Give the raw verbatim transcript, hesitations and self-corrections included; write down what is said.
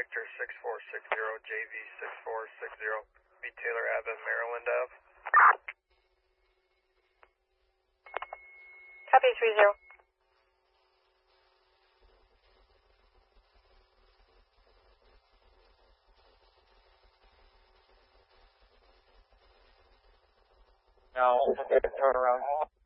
Victor six four six zero, J V six four six zero, B Taylor Ave, Maryland Ave. Copy three zero. Now, turn around.